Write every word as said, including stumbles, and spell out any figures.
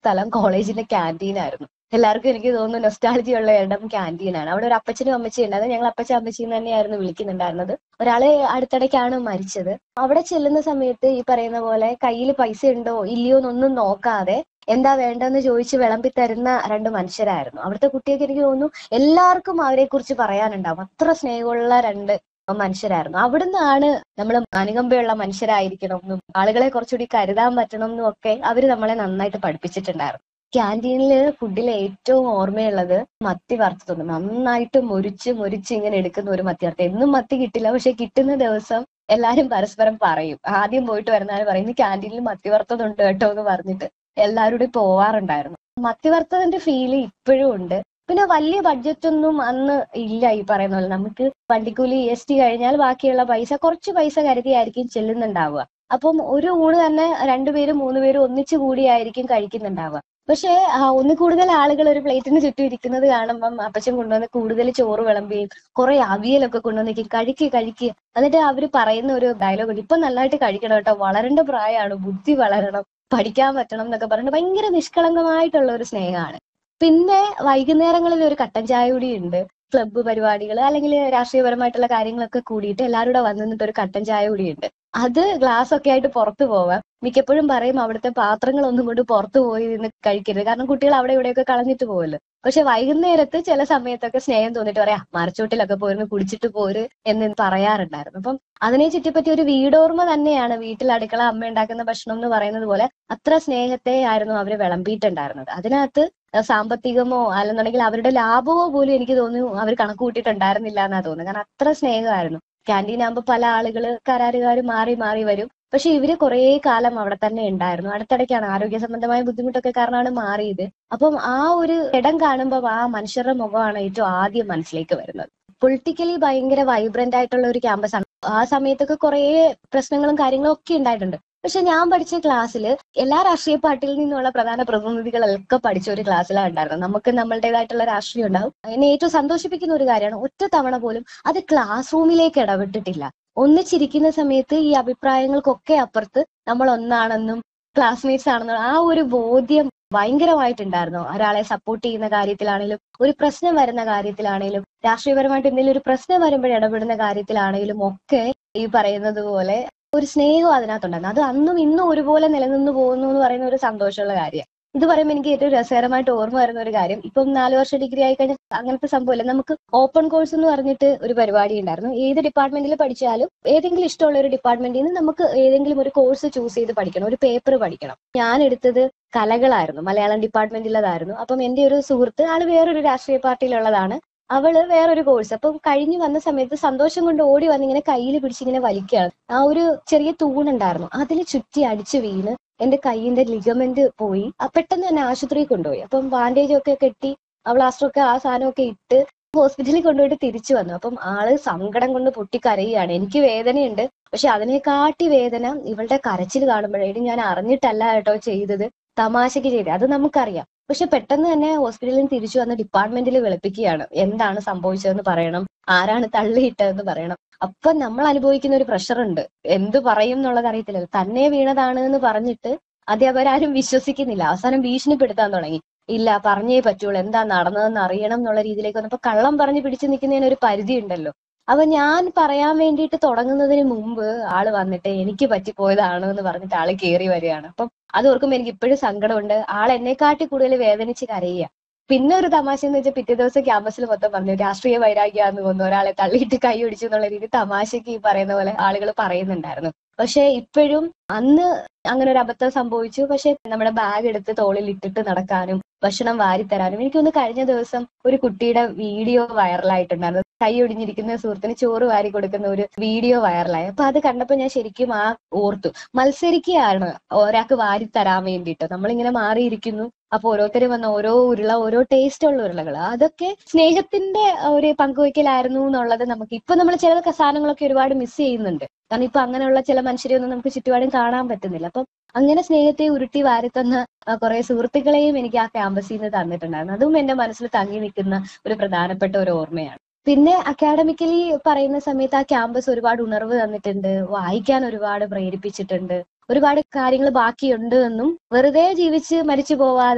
സ്ഥലം കോളേജിന്റെ ക്യാൻറ്റീൻ ആയിരുന്നു. എല്ലാവർക്കും എനിക്ക് തോന്നുന്നു നൊസ്റ്റാൾജി ഉള്ള ഇടം ക്യാൻറ്റീനാണ്. അവിടെ ഒരു അപ്പച്ചനും അമ്മച്ചിയും ഉണ്ട്. അത് ഞങ്ങൾ അപ്പച്ച അമ്മച്ചി എന്ന് തന്നെയായിരുന്നു വിളിക്കുന്നുണ്ടായിരുന്നത്. ഒരാള് അടുത്തിടയ്ക്കാണ് മരിച്ചത്. അവിടെ ചെല്ലുന്ന സമയത്ത് ഈ പറയുന്ന പോലെ കയ്യിൽ പൈസ ഉണ്ടോ ഇല്ലയോ എന്നൊന്നും നോക്കാതെ എന്താ വേണ്ടെന്ന് ചോദിച്ച് വിളമ്പി തരുന്ന രണ്ട് മനുഷ്യരായിരുന്നു. അവിടുത്തെ കുട്ടിയൊക്കെ എനിക്ക് തോന്നുന്നു എല്ലാവർക്കും അവരെ കുറിച്ച് പറയാനുണ്ടാവും. അത്ര സ്നേഹമുള്ള രണ്ട് മനുഷ്യരായിരുന്നു. അവിടുന്നാണ് നമ്മൾ അനുകമ്പയുള്ള മനുഷ്യരായിരിക്കണം എന്നും ആളുകളെ കുറച്ചുകൂടി കരുതാൻ പറ്റണം എന്നും ഒക്കെ അവര് നമ്മളെ നന്നായിട്ട് പഠിപ്പിച്ചിട്ടുണ്ടായിരുന്നു. ക്യാൻറ്റീനില് ഫുഡിൽ ഏറ്റവും ഓർമ്മയുള്ളത് മത്തി വറുത്തതുണ്ട്. നന്നായിട്ട് മൊരിച്ച് മൊരിച്ച് ഇങ്ങനെ എടുക്കുന്ന ഒരു മത്തി വറുത്തത്. എന്നും മത്തി കിട്ടില്ല, പക്ഷെ കിട്ടുന്ന ദിവസം എല്ലാരും പരസ്പരം പറയും. ആദ്യം പോയിട്ട് വരുന്നവര് പറയും ഇന്ന് ക്യാൻറ്റീനിൽ മത്തി വറുത്തതുണ്ട് കേട്ടോ എന്ന് പറഞ്ഞിട്ട് എല്ലാവരും കൂടി പോവാറുണ്ടായിരുന്നു. മത്തി വറുത്തതിന്റെ ഫീല് ഇപ്പോഴും ഉണ്ട്. പിന്നെ വലിയ ബഡ്ജറ്റ് ഒന്നും അന്ന് ഇല്ല. ഈ പറയുന്ന പോലെ നമുക്ക് വണ്ടിക്കൂലി ഇ എസ് ടി കഴിഞ്ഞാൽ ബാക്കിയുള്ള പൈസ കുറച്ച് പൈസ കരുതിയായിരിക്കും ചെല്ലുന്നുണ്ടാവുക. അപ്പം ഒരു ഊണ് തന്നെ രണ്ടുപേരും മൂന്ന് പേരും ഒന്നിച്ചു കൂടിയായിരിക്കും കഴിക്കുന്നുണ്ടാവുക. പക്ഷേ ഒന്നിൽ കൂടുതൽ ആളുകൾ ഒരു പ്ലേറ്റിന് ചുറ്റും ഇരിക്കുന്നത് കാണുമ്പം അപ്പച്ചൻ കൊണ്ടുവന്ന് കൂടുതൽ ചോറ് വിളമ്പുകയും കുറെ അവിയലൊക്കെ കൊണ്ടുവന്നിരിക്കും, കഴിക്കുക കഴിക്കുക. എന്നിട്ട് അവര് പറയുന്ന ഒരു ഡയലോഗ് ഉണ്ട്, ഇപ്പൊ നല്ലതായിട്ട് കഴിക്കണം കേട്ടോ, വളരേണ്ട പ്രായമാണ്, ബുദ്ധി വളരണം, പഠിക്കാൻ പറ്റണം എന്നൊക്കെ പറഞ്ഞിട്ട് ഭയങ്കര നിഷ്കളങ്കമായിട്ടുള്ള ഒരു സ്നേഹമാണ്. പിന്നെ വൈകുന്നേരങ്ങളിൽ ഒരു കട്ടൻ ചായ കൂടി ഉണ്ട്. ക്ലബ്ബ് പരിപാടികൾ അല്ലെങ്കിൽ രാഷ്ട്രീയപരമായിട്ടുള്ള കാര്യങ്ങളൊക്കെ കൂടിയിട്ട് എല്ലാവരും കൂടെ വന്നു നിന്നിട്ട് ഒരു കട്ടൻ ചായ കൂടിയുണ്ട്. അത് ഗ്ലാസ് ഒക്കെ ആയിട്ട് പുറത്തു പോവാം. മിക്കപ്പോഴും പറയും അവിടുത്തെ പാത്രങ്ങളൊന്നും കൊണ്ട് പുറത്തു പോയി നിന്ന് കഴിക്കരുത്, കാരണം കുട്ടികൾ അവിടെ ഇവിടെയൊക്കെ കളഞ്ഞിട്ട് പോകുമല്ലോ. പക്ഷെ വൈകുന്നേരത്ത് ചില സമയത്തൊക്കെ സ്നേഹം തോന്നിട്ട് പറയാം മരച്ചോട്ടിലൊക്കെ പോയിരുന്നു കുടിച്ചിട്ട് പോര് എന്ന് പറയാറുണ്ടായിരുന്നു. അപ്പം അതിനെ ചുറ്റിപ്പറ്റി ഒരു വീടോർമ്മ തന്നെയാണ് വീട്ടിൽ അടുക്കള അമ്മ ഉണ്ടാക്കുന്ന ഭക്ഷണം എന്ന് പറയുന്നത് പോലെ. അത്ര സ്നേഹത്തെ ആയിരുന്നു അവര് വിളമ്പിയിട്ടുണ്ടായിരുന്നത്. അതിനകത്ത് സാമ്പത്തികമോ അല്ലെന്നുണ്ടെങ്കിൽ അവരുടെ ലാഭമോ പോലും എനിക്ക് തോന്നുന്നു അവർ കണക്ക് കൂട്ടിയിട്ടുണ്ടായിരുന്നില്ല എന്നാ തോന്നുന്നത്. കാരണം അത്ര സ്നേഹമായിരുന്നു. ക്യാൻറ്റീൻ ആകുമ്പോൾ പല ആളുകൾ കരാറുകാർ മാറി മാറി വരും. പക്ഷെ ഇവര് കുറേ കാലം അവിടെ തന്നെ ഉണ്ടായിരുന്നു. അടുത്തിടയ്ക്കാണ് ആരോഗ്യ സംബന്ധമായ ബുദ്ധിമുട്ടൊക്കെ കാരണമാണ് മാറിയത്. അപ്പം ആ ഒരു ഇടം കാണുമ്പോൾ ആ മനുഷ്യരുടെ മുഖമാണ് ഏറ്റവും ആദ്യം മനസ്സിലേക്ക് വരുന്നത്. പൊളിറ്റിക്കലി ഭയങ്കര വൈബ്രന്റ് ആയിട്ടുള്ള ഒരു ക്യാമ്പസ് ആണ്. ആ സമയത്തൊക്കെ കുറേ പ്രശ്നങ്ങളും കാര്യങ്ങളും ഒക്കെ ഉണ്ടായിട്ടുണ്ട്. പക്ഷെ ഞാൻ പഠിച്ച ക്ലാസ്സിൽ എല്ലാ രാഷ്ട്രീയ പാർട്ടിയിൽ നിന്നുള്ള പ്രധാന പ്രതിനിധികളൊക്കെ പഠിച്ച ഒരു ക്ലാസ്സിലാണ് ഉണ്ടായിരുന്നത്. നമുക്ക് നമ്മളുടേതായിട്ടുള്ള രാഷ്ട്രീയം ഉണ്ടാവും. എന്നെ ഏറ്റവും സന്തോഷിപ്പിക്കുന്ന ഒരു കാര്യമാണ് ഒറ്റ തവണ പോലും അത് ക്ലാസ് റൂമിലേക്ക് ഇടപെട്ടിട്ടില്ല. ഒന്നിച്ചിരിക്കുന്ന സമയത്ത് ഈ അഭിപ്രായങ്ങൾക്കൊക്കെ അപ്പുറത്ത് നമ്മൾ ഒന്നാണെന്നും ക്ലാസ്മേറ്റ്സ് ആണെന്നും ആ ഒരു ബോധ്യം ഭയങ്കരമായിട്ടുണ്ടായിരുന്നു. ഒരാളെ സപ്പോർട്ട് ചെയ്യുന്ന കാര്യത്തിലാണെങ്കിലും ഒരു പ്രശ്നം വരുന്ന കാര്യത്തിലാണെങ്കിലും രാഷ്ട്രീയപരമായിട്ട് എന്തെങ്കിലും ഒരു പ്രശ്നം വരുമ്പോൾ ഇടപെടുന്ന കാര്യത്തിലാണെങ്കിലും ഒക്കെ ഈ പറയുന്നത് പോലെ ഒരു സ്നേഹം അതിനകത്തുണ്ടായിരുന്നു. അത് അന്നും ഇന്നും ഒരുപോലെ നിലനിന്ന് പോകുന്നു എന്ന് പറയുന്ന ഒരു സന്തോഷമുള്ള കാര്യം. ഇത് പറയുമ്പോൾ എനിക്ക് ഏറ്റവും രസകരമായിട്ട് ഓർമ്മ വരുന്ന ഒരു കാര്യം, ഇപ്പം നാല് വർഷം ഡിഗ്രി ആയി കഴിഞ്ഞാൽ അങ്ങനത്തെ സംഭവമില്ല. നമുക്ക് ഓപ്പൺ കോഴ്സ് എന്ന് പറഞ്ഞിട്ട് ഒരു പരിപാടി ഉണ്ടായിരുന്നു. ഏത് ഡിപ്പാർട്ട്മെന്റിൽ പഠിച്ചാലും ഏതെങ്കിലും ഇഷ്ടമുള്ള ഒരു ഡിപ്പാർട്ട്മെന്റിൽ നിന്ന് നമുക്ക് ഏതെങ്കിലും ഒരു കോഴ്സ് ചൂസ് ചെയ്ത് പഠിക്കണം, ഒരു പേപ്പർ പഠിക്കണം. ഞാൻ എടുത്തത് കലകളായിരുന്നു, മലയാളം ഡിപ്പാർട്ട്മെന്റിലതായിരുന്നു. അപ്പം എന്റെ ഒരു സുഹൃത്ത് ആള് വേറൊരു രാഷ്ട്രീയ പാർട്ടിയിലുള്ളതാണ്, അവള് വേറൊരു കോഴ്സ്. അപ്പം കഴിഞ്ഞു വന്ന സമയത്ത് സന്തോഷം കൊണ്ട് ഓടി വന്ന് ഇങ്ങനെ കയ്യിൽ പിടിച്ചിങ്ങനെ വലിക്കുകയാണ്. ആ ഒരു ചെറിയ തൂണുണ്ടായിരുന്നു, അതിൽ ചുറ്റി അടിച്ചു വീണ് എന്റെ കൈയിന്റെ ലിഗമെന്റ് പോയി. പെട്ടെന്ന് തന്നെ ആശുപത്രിയിൽ കൊണ്ടുപോയി. അപ്പം ബാൻഡേജ് ഒക്കെ കെട്ടി പ്ലാസ്റ്ററൊക്കെ ആ സാധനമൊക്കെ ഇട്ട് ഹോസ്പിറ്റലിൽ കൊണ്ടുപോയിട്ട് തിരിച്ചു വന്നു. അപ്പം ആള് സങ്കടം കൊണ്ട് പൊട്ടിക്കരയുകയാണ്. എനിക്ക് വേദനയുണ്ട്, പക്ഷെ അതിനെക്കാട്ടി വേദന ഇവളുടെ കരച്ചിൽ കാണുമ്പോഴേക്കും ഞാൻ അറിഞ്ഞിട്ടല്ല കേട്ടോ ചെയ്തത്, തമാശക്ക് ചെയ്തത്, അത് നമുക്കറിയാം. പക്ഷെ പെട്ടെന്ന് തന്നെ ഹോസ്പിറ്റലിൽ നിന്ന് തിരിച്ചു വന്ന് ഡിപ്പാർട്ട്മെന്റിൽ വിളിപ്പിക്കുകയാണ്. എന്താണ് സംഭവിച്ചതെന്ന് പറയണം, ആരാണ് തള്ളിയിട്ടതെന്ന് പറയണം. അപ്പൊ നമ്മൾ അനുഭവിക്കുന്ന ഒരു പ്രഷർ ഉണ്ട്, എന്ത് പറയും എന്നുള്ളത് അറിയത്തില്ലല്ലോ. തന്നെ വീണതാണ് എന്ന് പറഞ്ഞിട്ട് അധ്യാപകരാരും വിശ്വസിക്കുന്നില്ല. അവസാനം ഭീഷണിപ്പെടുത്താൻ തുടങ്ങി. ഇല്ല പറഞ്ഞേ പറ്റുള്ളൂ, എന്താ നടന്നതെന്ന് അറിയണം എന്നുള്ള രീതിയിലേക്ക് വന്നപ്പോ കള്ളം പറഞ്ഞ് പിടിച്ചു നിൽക്കുന്നതിന് ഒരു പരിധി ഉണ്ടല്ലോ. അപ്പൊ ഞാൻ പറയാൻ വേണ്ടിയിട്ട് തുടങ്ങുന്നതിന് മുമ്പ് ആള് വന്നിട്ട് എനിക്ക് പറ്റിപ്പോയതാണ് എന്ന് പറഞ്ഞിട്ട് ആള് കയറി വരികയാണ്. അപ്പം അത് ഓർക്കുമ്പോൾ എനിക്ക് ഇപ്പോഴും സങ്കടമുണ്ട്. ആൾ എന്നെക്കാട്ടി കൂടുതൽ വേദനിച്ച് കരയുക. പിന്നെ ഒരു തമാശ എന്ന് വെച്ചാൽ പിറ്റേ ദിവസം ക്യാമ്പസിൽ മൊത്തം പറഞ്ഞു രാഷ്ട്രീയ വൈരാഗ്യാന്ന് തോന്നുന്നു, ഒരാളെ തള്ളിയിട്ട് കൈ ഒടിച്ചു എന്നുള്ള രീതി തമാശക്ക് ഈ പറയുന്ന പോലെ ആളുകൾ പറയുന്നുണ്ടായിരുന്നു. പക്ഷെ ഇപ്പോഴും അന്ന് അങ്ങനെ ഒരു അബദ്ധം സംഭവിച്ചു. പക്ഷെ നമ്മുടെ ബാഗ് എടുത്ത് തോളിൽ ഇട്ടിട്ട് നടക്കാനും ഭക്ഷണം വാരിത്തരാനും എനിക്കൊന്ന് കഴിഞ്ഞ ദിവസം ഒരു കുട്ടിയുടെ വീഡിയോ വൈറലായിട്ടുണ്ടായിരുന്നു. കൈ ഒടിഞ്ഞിരിക്കുന്ന സുഹൃത്തിന് ചോറ് വാരി കൊടുക്കുന്ന ഒരു വീഡിയോ വൈറലായി. അപ്പൊ അത് കണ്ടപ്പോ ഞാൻ ശരിക്കും ആ ഓർത്തു, മത്സരിക്കുകയാണ് ഒരാൾക്ക് വാരി തരാൻ വേണ്ടിയിട്ട്. നമ്മളിങ്ങനെ മാറിയിരിക്കുന്നു, അപ്പൊ ഓരോരുത്തരും വന്ന ഓരോ ഉരുള ഓരോ ടേസ്റ്റ് ഉള്ള ഉരുളകൾ, അതൊക്കെ സ്നേഹത്തിന്റെ ഒരു പങ്കുവയ്ക്കലായിരുന്നു എന്നുള്ളത് നമുക്ക് ഇപ്പൊ നമ്മൾ ചില സാധനങ്ങളൊക്കെ ഒരുപാട് മിസ് ചെയ്യുന്നുണ്ട്. കാരണം ഇപ്പൊ അങ്ങനെയുള്ള ചില മനുഷ്യരെയൊന്നും നമുക്ക് ചുറ്റുപാടും കാണാൻ പറ്റുന്നില്ല. അപ്പം അങ്ങനെ സ്നേഹത്തെ ഉരുട്ടി വാരിത്തന്ന കുറെ സുഹൃത്തുക്കളെയും എനിക്ക് ആ ക്യാമ്പസിൽ നിന്ന് തന്നിട്ടുണ്ടായിരുന്നു. അതും എന്റെ മനസ്സിൽ തങ്ങി നിൽക്കുന്ന ഒരു പ്രധാനപ്പെട്ട ഒരു ഓർമ്മയാണ്. പിന്നെ അക്കാഡമിക്കലി പറയുന്ന സമയത്ത് ആ ക്യാമ്പസ് ഒരുപാട് ഉണർവ് തന്നിട്ടുണ്ട്, വായിക്കാൻ ഒരുപാട് പ്രേരിപ്പിച്ചിട്ടുണ്ട്, ഒരുപാട് കാര്യങ്ങൾ ബാക്കിയുണ്ട് എന്നും വെറുതെ ജീവിച്ച് മരിച്ചു പോവാതെ